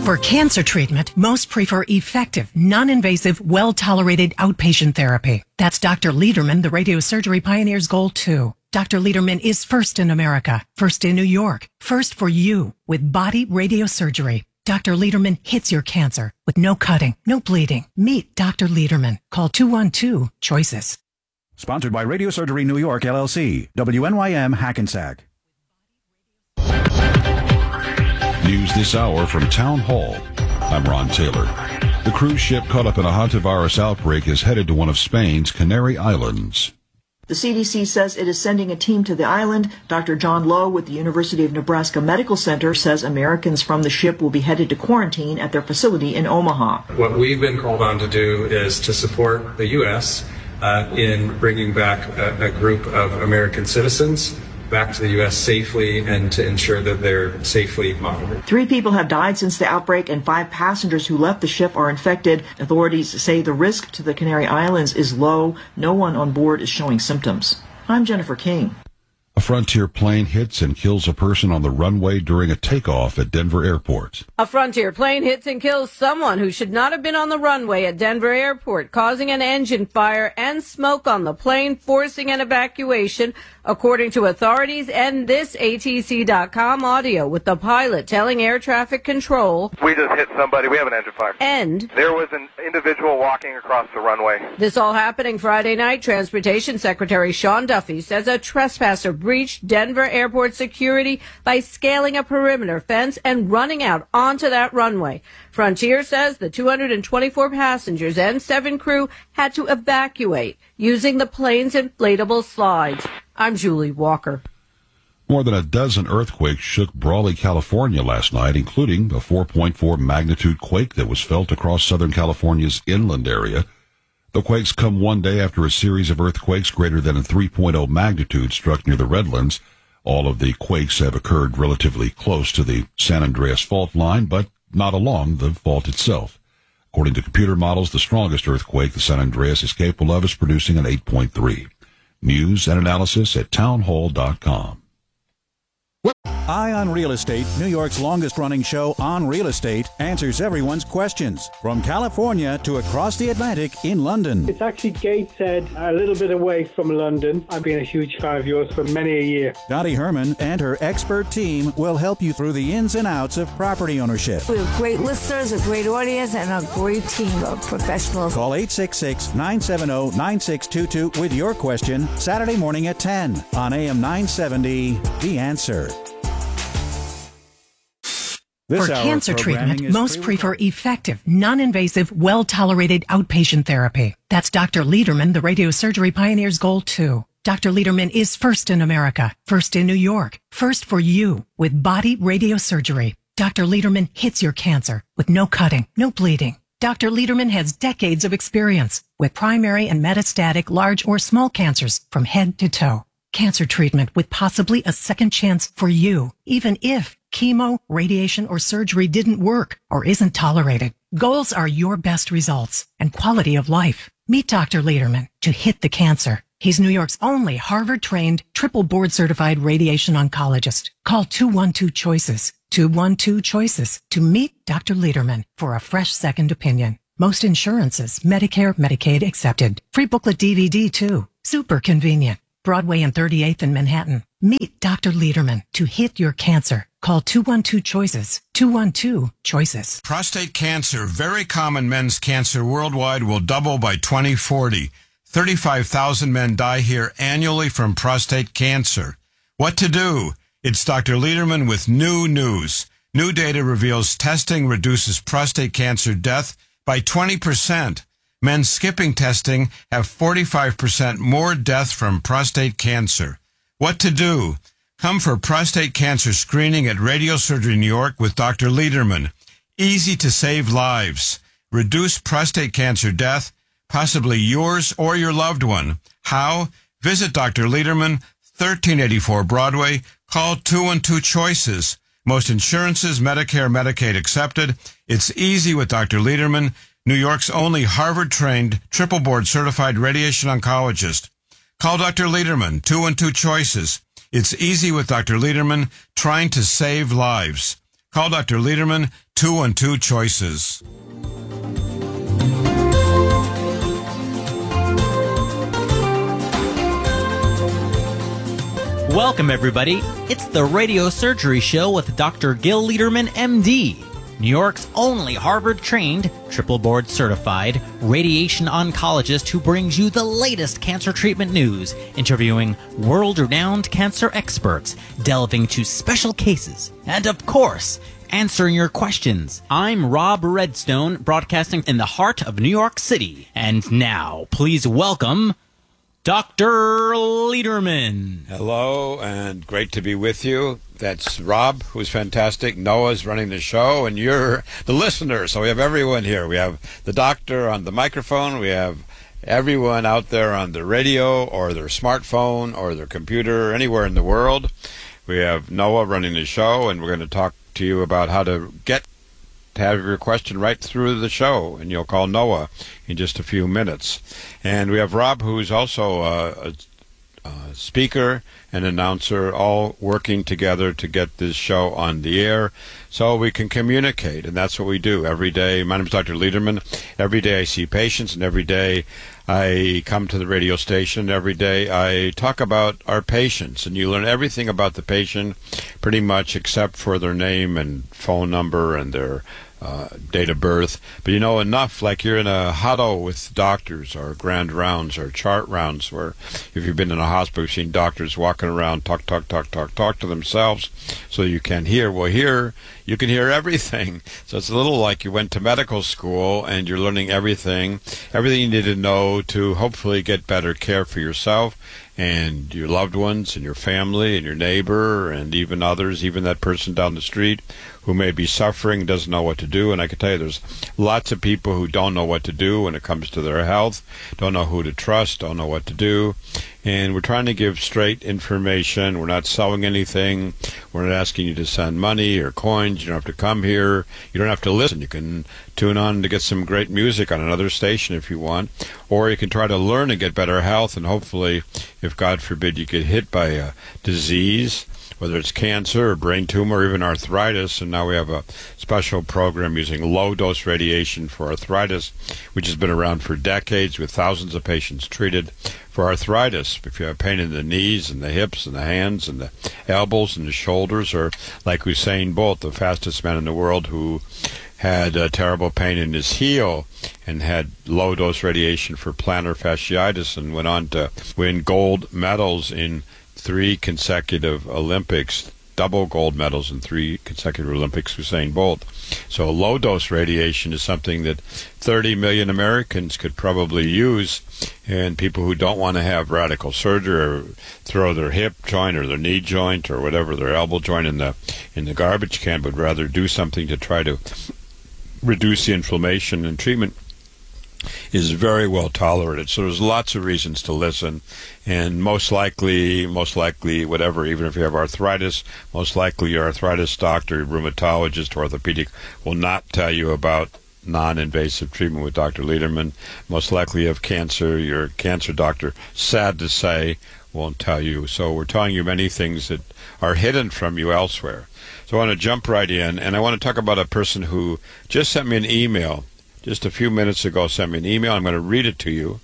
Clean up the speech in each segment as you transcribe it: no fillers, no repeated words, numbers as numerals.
For cancer treatment, most prefer effective, non-invasive, well-tolerated outpatient therapy. That's Dr. Lederman, the radiosurgery pioneer's goal, too. Dr. Lederman is first in America, first in New York, first for you with body radiosurgery. Dr. Lederman hits your cancer with no cutting, no bleeding. Meet Dr. Lederman. Call 212-CHOICES. Sponsored by Radiosurgery New York, LLC. WNYM Hackensack. News this hour from Town Hall. I'm Ron Taylor. The cruise ship caught up in a hantavirus outbreak is headed to one of Spain's Canary Islands. The CDC says it is sending a team to the island. Dr. John Lowe with the University of Nebraska Medical Center says Americans from the ship will be headed to quarantine at their facility in Omaha. What we've been called on to do is to support the U.S. In bringing back a group of American citizens back to the U.S. safely and to ensure that they're safely monitored. 3 people have died since the outbreak and 5 passengers who left the ship are infected. Authorities say the risk to the Canary Islands is low. No one on board is showing symptoms. I'm Jennifer King. A Frontier plane hits and kills a person on the runway during a takeoff at Denver Airport. A Frontier plane hits and kills someone who should not have been on the runway at Denver Airport, causing an engine fire and smoke on the plane, forcing an evacuation, according to authorities and this ATC.com audio, with the pilot telling air traffic control, "We just hit somebody. We have an engine fire." And there was an individual walking across the runway. This all happening Friday night. Transportation Secretary Sean Duffy says a trespasser breached Denver Airport security by scaling a perimeter fence and running out onto that runway. Frontier says the 224 passengers and 7 crew had to evacuate using the plane's inflatable slides. I'm Julie Walker. More than a dozen earthquakes shook Brawley, California last night, including a 4.4 magnitude quake that was felt across Southern California's inland area. The quakes come one day after a series of earthquakes greater than a 3.0 magnitude struck near the Redlands. All of the quakes have occurred relatively close to the San Andreas fault line, but not along the fault itself. According to computer models, the strongest earthquake the San Andreas is capable of is producing an 8.3. News and analysis at townhall.com. Eye on Real Estate, New York's longest-running show on real estate, answers everyone's questions, from California to across the Atlantic in London. It's actually Gateshead, a little bit away from London. I've been a huge fan of yours for many a year. Dottie Herman and her expert team will help you through the ins and outs of property ownership. We have great listeners, a great audience, and a great team of professionals. Call 866-970-9622 with your question Saturday morning at 10 on AM 970, The Answer. For cancer treatment, most prefer effective, non-invasive, well-tolerated outpatient therapy. That's Dr. Lederman, the radiosurgery pioneer's goal, too. Dr. Lederman is first in America, first in New York, first for you with body radiosurgery. Dr. Lederman hits your cancer with no cutting, no bleeding. Dr. Lederman has decades of experience with primary and metastatic large or small cancers from head to toe. Cancer treatment with possibly a second chance for you, even if chemo, radiation, or surgery didn't work or isn't tolerated. Goals are your best results and quality of life. Meet Dr. Lederman to hit the cancer. He's New York's only Harvard-trained, triple board-certified radiation oncologist. Call 212-CHOICES, 212-CHOICES to meet Dr. Lederman for a fresh second opinion. Most insurances, Medicare, Medicaid accepted. Free booklet DVD, too. Super convenient. Broadway and 38th in Manhattan. Meet Dr. Lederman to hit your cancer. Call 212-CHOICES, 212-CHOICES. Prostate cancer, very common men's cancer worldwide, will double by 2040. 35,000 men die here annually from prostate cancer. What to do? It's Dr. Lederman with new news. New data reveals testing reduces prostate cancer death by 20%. Men skipping testing have 45% more death from prostate cancer. What to do? Come for prostate cancer screening at Radiosurgery New York with Dr. Lederman. Easy to save lives. Reduce prostate cancer death, possibly yours or your loved one. How? Visit Dr. Lederman, 1384 Broadway. Call 212-CHOICES. Most insurances, Medicare, Medicaid accepted. It's easy with Dr. Lederman, New York's only Harvard-trained, triple board-certified radiation oncologist. Call Dr. Lederman, 212-CHOICES. It's easy with Dr. Lederman, trying to save lives. Call Dr. Lederman, 212 Choices. Welcome, everybody. It's the Radio Surgery Show with Dr. Gil Lederman, MD, New York's only Harvard-trained, triple board-certified radiation oncologist who brings you the latest cancer treatment news, interviewing world-renowned cancer experts, delving into special cases, and, of course, answering your questions. I'm Rob Redstone, broadcasting in the heart of New York City. And now, please welcome Dr. Lederman. Hello, and great to be with you. That's Rob, who's fantastic. Noah's running the show, and you're the listener. So we have everyone here. We have the doctor on the microphone. We have everyone out there on the radio or their smartphone or their computer, anywhere in the world. We have Noah running the show, and we're going to talk to you about how to have your question right through the show, and you'll call Noah in just a few minutes. And we have Rob, who's also a speaker and announcer, all working together to get this show on the air so we can communicate, and that's what we do every day. My name is Dr. Lederman. Every day I see patients, and every day I come to the radio station. Every day I talk about our patients, and you learn everything about the patient pretty much except for their name and phone number and their date of birth. But you know enough, like you're in a huddle with doctors or grand rounds or chart rounds, where if you've been in a hospital, you've seen doctors walking around, talk to themselves so you can hear. Well, here you can hear everything. So it's a little like you went to medical school and you're learning everything you need to know to hopefully get better care for yourself and your loved ones and your family and your neighbor and even others, even that person down the street who may be suffering, doesn't know what to do. And I can tell you there's lots of people who don't know what to do when it comes to their health, don't know who to trust, don't know what to do. And we're trying to give straight information. We're not selling anything. We're not asking you to send money or coins. You don't have to come here. You don't have to listen. You can tune on to get some great music on another station if you want. Or you can try to learn and get better health. And hopefully, if God forbid you get hit by a disease, whether it's cancer or brain tumor or even arthritis, and now we have a special program using low-dose radiation for arthritis, which has been around for decades with thousands of patients treated for arthritis. If you have pain in the knees and the hips and the hands and the elbows and the shoulders, or like Usain Bolt, the fastest man in the world, who had terrible pain in his heel and had low-dose radiation for plantar fasciitis and went on to win gold medals in 3 consecutive Olympics, double gold medals in 3 consecutive Olympics, Usain Bolt. So low-dose radiation is something that 30 million Americans could probably use, and people who don't want to have radical surgery or throw their hip joint or their knee joint or whatever, their elbow joint in the garbage can, but rather do something to try to reduce the inflammation, and treatment is very well tolerated. So there's lots of reasons to listen, and most likely, whatever, even if you have arthritis, most likely your arthritis doctor, rheumatologist, orthopedic will not tell you about non-invasive treatment with Dr. Lederman. Most likely you have cancer, your cancer doctor, sad to say, won't tell you. So we're telling you many things that are hidden from you elsewhere. So I want to jump right in, and I want to talk about a person who just sent me an email just a few minutes ago. Sent me an email. I'm going to read it to you.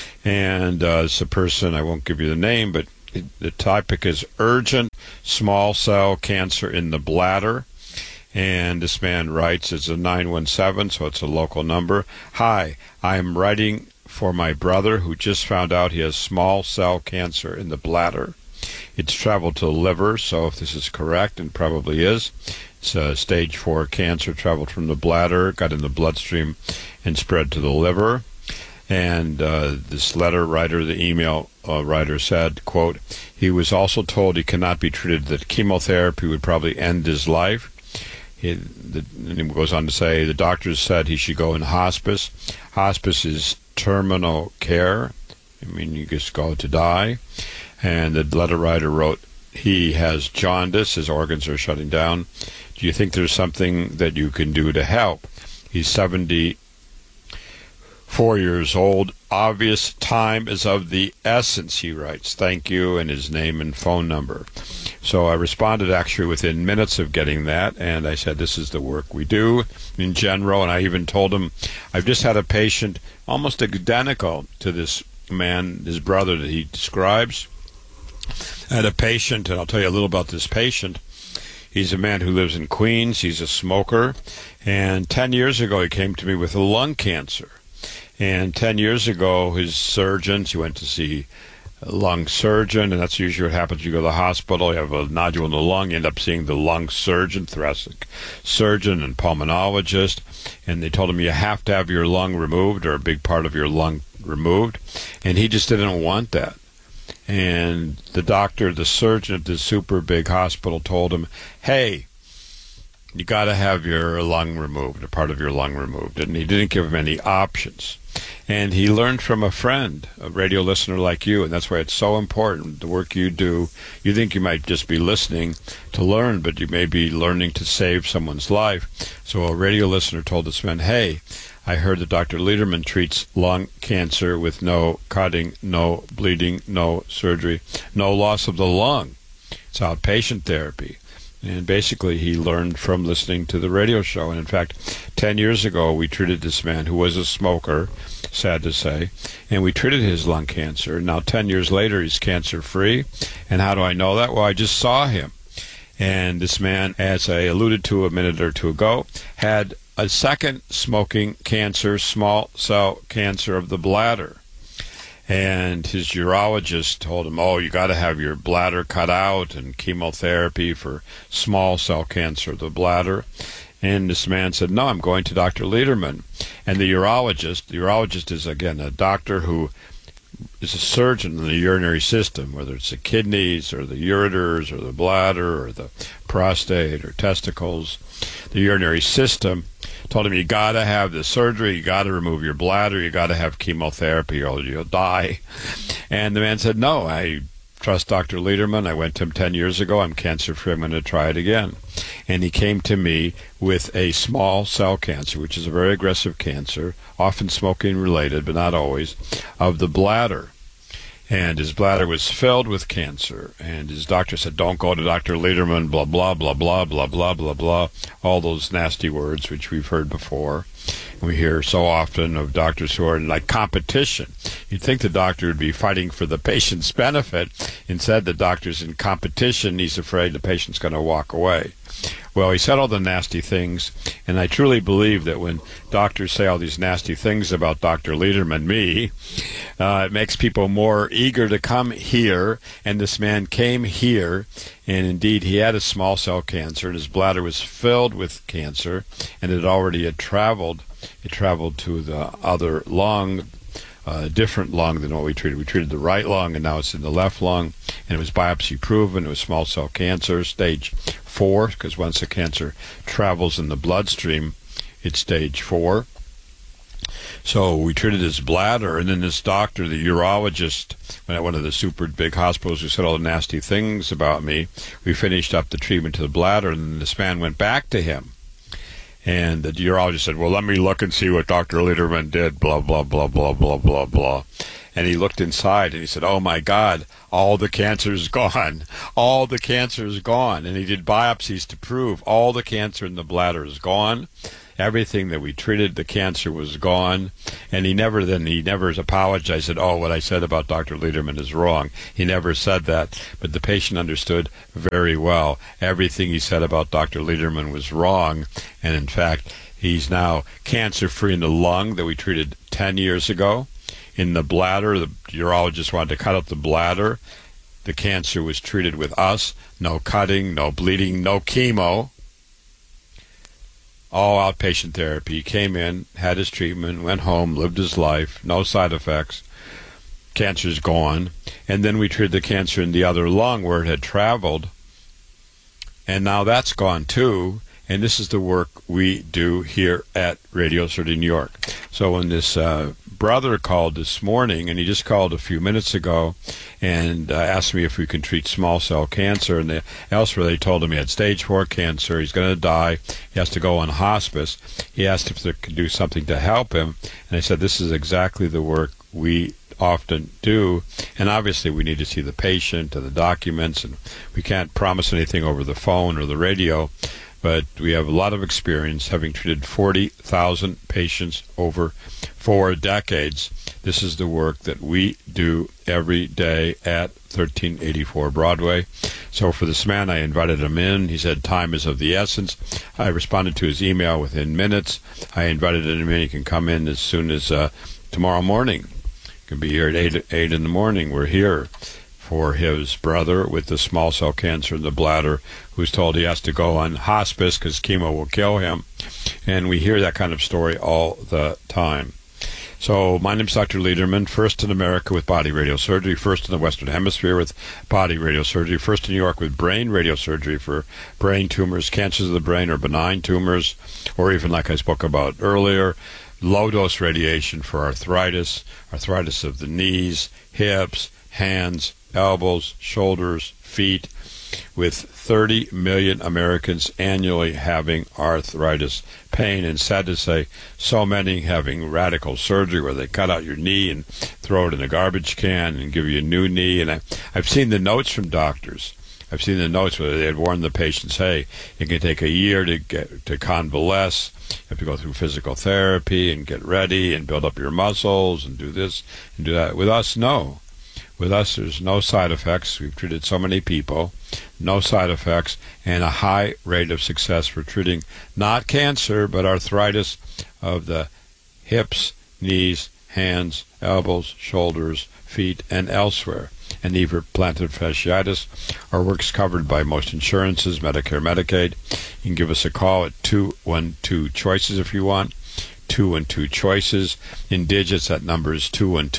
And it's a person, I won't give you the name, but the topic is urgent small cell cancer in the bladder. And this man writes, it's a 917, so it's a local number. Hi, I am writing for my brother who just found out he has small cell cancer in the bladder. It's traveled to the liver, so if this is correct, and probably is, it's stage 4 cancer, traveled from the bladder, got in the bloodstream, and spread to the liver. And this letter writer, the email writer said, quote, he was also told he cannot be treated, that chemotherapy would probably end his life. And he goes on to say, the doctors said he should go in hospice. Hospice is terminal care. I mean, you just go to die. And the letter writer wrote, he has jaundice, his organs are shutting down. Do you think there's something that you can do to help? He's 74 years old. Obvious time is of the essence, he writes. Thank you, and his name and phone number. So I responded actually within minutes of getting that, and I said, this is the work we do in general. And I even told him, I've just had a patient almost identical to this man, his brother that he describes. I had a patient, and I'll tell you a little about this patient. He's a man who lives in Queens. He's a smoker. And 10 years ago, he came to me with a lung cancer. And 10 years ago, his surgeons, he went to see a lung surgeon, and that's usually what happens. You go to the hospital, you have a nodule in the lung, you end up seeing the lung surgeon, thoracic surgeon, and pulmonologist. And they told him you have to have your lung removed, or a big part of your lung removed. And he just didn't want that. And the doctor, the surgeon at this super big hospital told him, hey, you got to have your lung removed, a part of your lung removed. And he didn't give him any options. And he learned from a friend, a radio listener like you, and that's why it's so important, the work you do. You think you might just be listening to learn, but you may be learning to save someone's life. So a radio listener told this man, hey, I heard that Dr. Lederman treats lung cancer with no cutting, no bleeding, no surgery, no loss of the lung. It's outpatient therapy. And basically, he learned from listening to the radio show. And in fact, 10 years ago, we treated this man who was a smoker, sad to say, and we treated his lung cancer. Now, 10 years later, he's cancer-free. And how do I know that? Well, I just saw him. And this man, as I alluded to a minute or two ago, had a second smoking cancer, small cell cancer of the bladder. And his urologist told him, oh, you got to have your bladder cut out and chemotherapy for small cell cancer of the bladder. And this man said, no, I'm going to Dr. Lederman. And the urologist is, again, a doctor who is a surgeon in the urinary system, whether it's the kidneys or the ureters or the bladder or the prostate or testicles, the urinary system. Told him, you got to have the surgery, you got to remove your bladder, you got to have chemotherapy or you'll die. And the man said, no, I trust Dr. Lederman. I went to him 10 years ago. I'm cancer-free. I'm going to try it again. And he came to me with a small cell cancer, which is a very aggressive cancer, often smoking-related, but not always, of the bladder. And his bladder was filled with cancer. And his doctor said, don't go to Dr. Lederman, blah, blah, blah, blah, blah, blah, blah, blah, all those nasty words which we've heard before. We hear so often of doctors who are in like competition. You'd think the doctor would be fighting for the patient's benefit. Instead, the doctor's in competition. He's afraid the patient's going to walk away. Well, he said all the nasty things, and I truly believe that when doctors say all these nasty things about Dr. Lederman, me, it makes people more eager to come here, and this man came here, and indeed he had a small cell cancer, and his bladder was filled with cancer, and it already had traveled. It traveled to the other lung, different lung than what we treated. We treated the right lung, and now it's in the left lung, and it was biopsy proven. It was small cell cancer, stage 4, because once the cancer travels in the bloodstream, it's stage 4. So we treated his bladder, and then this doctor, the urologist, at one of the super big hospitals who said all the nasty things about me, we finished up the treatment to the bladder, and then this man went back to him. And the urologist said, well, let me look and see what Dr. Lederman did, blah, blah, blah, blah, blah, blah, blah. And he looked inside, and he said, oh, my God, all the cancer's gone. All the cancer is gone. And he did biopsies to prove all the cancer in the bladder is gone. Everything that we treated, the cancer was gone. And he never apologized, said, oh, what I said about Dr. Lederman is wrong. He never said that. But the patient understood very well. Everything he said about Dr. Lederman was wrong. And in fact, he's now cancer-free in the lung that we treated 10 years ago. In the bladder, the urologist wanted to cut out the bladder. The cancer was treated with us. No cutting, no bleeding, no chemo. All outpatient therapy. He came in, had his treatment, went home, lived his life, no side effects. Cancer's gone. And then we treated the cancer in the other lung where it had traveled. And now that's gone too. And this is the work we do here at Radio City, New York. So when this brother called this morning, and he just called a few minutes ago, and asked me if we can treat small cell cancer, and elsewhere they told him he had stage 4 cancer, he's going to die, he has to go on hospice. He asked if they could do something to help him, and I said, this is exactly the work we often do. And obviously we need to see the patient and the documents, and we can't promise anything over the phone or the radio, but we have a lot of experience, having treated 40,000 patients over 4 decades. This is the work that we do every day at 1384 Broadway. So for this man, I invited him in. He said time is of the essence. I responded to his email within minutes. I invited him in. He can come in as soon as tomorrow morning. He can be here at 8 in the morning. We're here for his brother with the small cell cancer in the bladder, who's told he has to go on hospice because chemo will kill him. And we hear that kind of story all the time. So my name's Dr. Lederman, first in America with body radiosurgery, first in the Western Hemisphere with body radiosurgery, first in New York with brain radiosurgery for brain tumors, cancers of the brain or benign tumors, or even like I spoke about earlier, low-dose radiation for arthritis of the knees, hips, hands, elbows, shoulders, feet, with 30 million Americans annually having arthritis pain, and sad to say, so many having radical surgery where they cut out your knee and throw it in a garbage can and give you a new knee. And I've seen the notes from doctors. I've seen the notes where they had warned the patients, hey, it can take a year to convalesce. You have to go through physical therapy and get ready and build up your muscles and do this and do that. With us, no. With us, there's no side effects. We've treated so many people, no side effects, and a high rate of success for treating not cancer, but arthritis of the hips, knees, hands, elbows, shoulders, feet, and elsewhere. And even plantar fasciitis. Our work's covered by most insurances, Medicare, Medicaid. You can give us a call at 212-CHOICES if you want. 212-CHOICES. In digits, that number is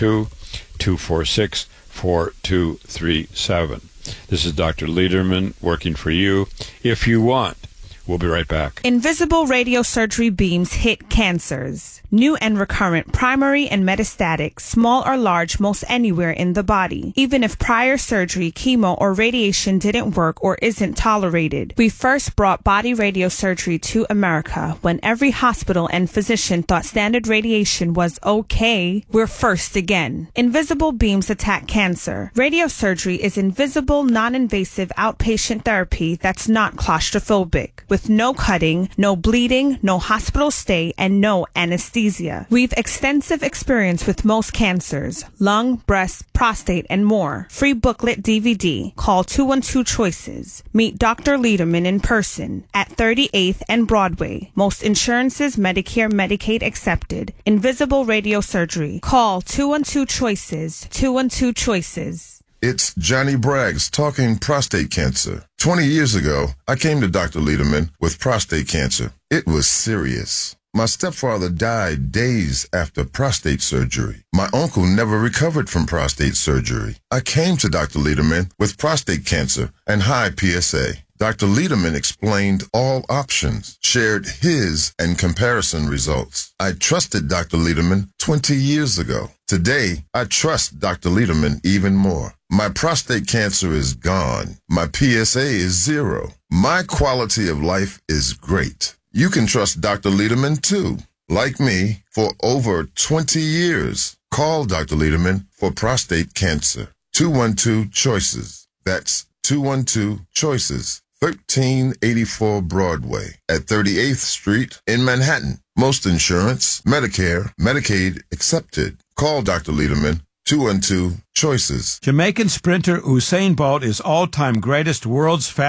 212-246-4237. This is Dr. Lederman working for you if you want. We'll be right back. Invisible radiosurgery beams hit cancers. New and recurrent, primary and metastatic, small or large, most anywhere in the body. Even if prior surgery, chemo, or radiation didn't work or isn't tolerated. We first brought body radiosurgery to America when every hospital and physician thought standard radiation was okay. We're first again. Invisible beams attack cancer. Radiosurgery is invisible, non-invasive outpatient therapy that's not claustrophobic. With no cutting, no bleeding, no hospital stay, and no anesthesia. We've extensive experience with most cancers, lung, breast, prostate, and more. Free booklet DVD. Call 212-CHOICES. Meet Dr. Lederman in person at 38th and Broadway. Most insurances, Medicare, Medicaid accepted. Invisible radiosurgery. Call 212-CHOICES. 212-CHOICES. It's Johnny Braggs talking prostate cancer. 20 years ago, I came to Dr. Lederman with prostate cancer. It was serious. My stepfather died days after prostate surgery. My uncle never recovered from prostate surgery. I came to Dr. Lederman with prostate cancer and high PSA. Dr. Lederman explained all options, shared his and comparison results. I trusted Dr. Lederman 20 years ago. Today, I trust Dr. Lederman even more. My prostate cancer is gone. My PSA is 0. My quality of life is great. You can trust Dr. Lederman too. Like me, for over 20 years. Call Dr. Lederman for prostate cancer. 212-CHOICES. That's 212-CHOICES. 1384 Broadway at 38th Street in Manhattan. Most insurance, Medicare, Medicaid accepted. Call Dr. Lederman, 212-CHOICES. Jamaican sprinter Usain Bolt is all-time greatest world's fastest.